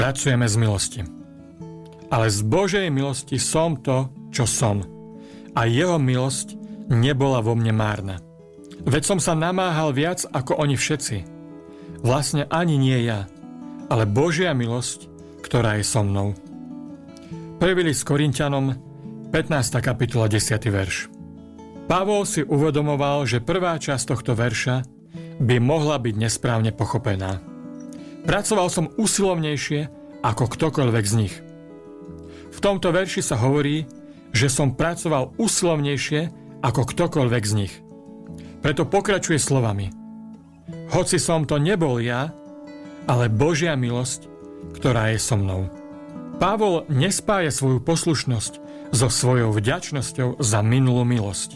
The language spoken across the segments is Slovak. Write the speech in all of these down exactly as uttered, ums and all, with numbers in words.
pracujeme z milosti. Ale z Božej milosti som to, čo som. A jeho milosť nebola vo mne márna. Veď som sa namáhal viac ako oni všetci. Vlastne ani nie ja, ale Božia milosť, ktorá je so mnou. Prvý list Korinťanom, pätnásta kapitola, desiaty verš. Pavol si uvedomoval, že prvá časť tohto verša by mohla byť nesprávne pochopená. Pracoval som usilovnejšie ako ktokoľvek z nich. V tomto verši sa hovorí, že som pracoval usilovnejšie ako ktokoľvek z nich. Preto pokračuje slovami: Hoci som to nebol ja, ale Božia milosť, ktorá je so mnou. Pavol nespája svoju poslušnosť so svojou vďačnosťou za minulú milosť.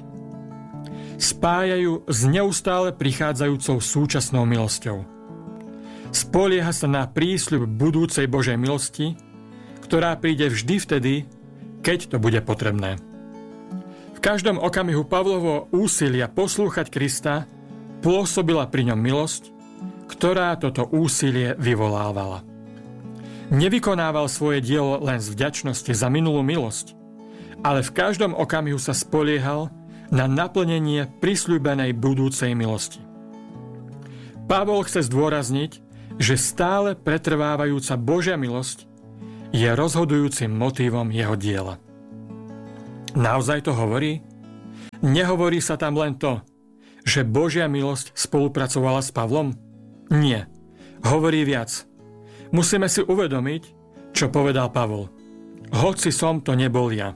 Spájajú s neustále prichádzajúcou súčasnou milosťou. Spolieha sa na prísľub budúcej Božej milosti, ktorá príde vždy vtedy, keď to bude potrebné. V každom okamihu Pavlovho úsilia poslúchať Krista pôsobila pri ňom milosť, ktorá toto úsilie vyvolávala. Nevykonával svoje dielo len z vďačnosti za minulú milosť, ale v každom okamihu sa spoliehal na naplnenie prisľúbenej budúcej milosti. Pavol chce zdôrazniť, že stále pretrvávajúca Božia milosť je rozhodujúcim motívom jeho diela. Naozaj to hovorí? Nehovorí sa tam len to, že Božia milosť spolupracovala s Pavlom? Nie. Hovorí viac. Musíme si uvedomiť, čo povedal Pavol. Hoci som to nebol ja.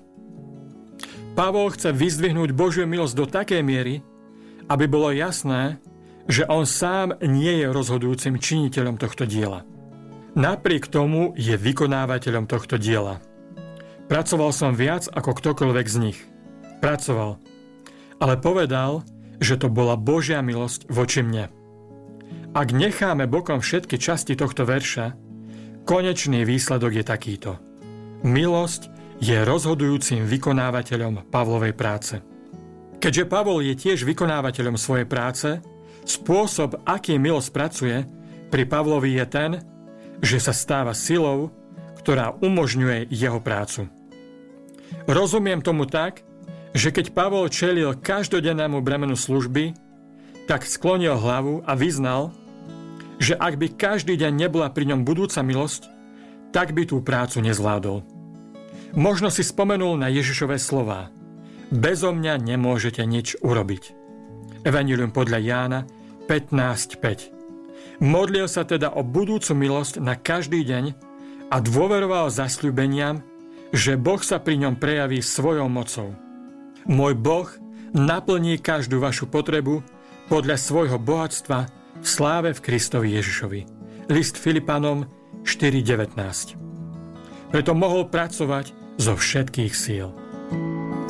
Pavol chce vyzdvihnúť Božiu milosť do takej miery, aby bolo jasné, že on sám nie je rozhodujúcim činiteľom tohto diela. Napriek tomu je vykonávateľom tohto diela. Pracoval som viac ako ktokoľvek z nich. Pracoval. Ale povedal, že to bola Božia milosť voči mne. Ak necháme bokom všetky časti tohto verša, konečný výsledok je takýto. Milosť je rozhodujúcim vykonávateľom Pavlovej práce. Keďže Pavol je tiež vykonávateľom svojej práce, spôsob, aký milosť pracuje, pri Pavlovi je ten, že sa stáva silou, ktorá umožňuje jeho prácu. Rozumiem tomu tak, že keď Pavol čelil každodennému bremenu služby, tak sklonil hlavu a vyznal, že ak by každý deň nebola pri ňom budúca milosť, tak by tú prácu nezvládol. Možno si spomenul na Ježišove slová: Bezo mňa nemôžete nič urobiť. Evanjelium podľa Jána pätnásť päť. Modlil sa teda o budúcu milosť na každý deň a dôveroval zasľúbeniam, že Boh sa pri ňom prejaví svojou mocou. Môj Boh naplní každú vašu potrebu podľa svojho bohatstva v sláve v Kristovi Ježišovi. List Filipanom štyri devätnásť. Preto mohol pracovať zo všetkých síl.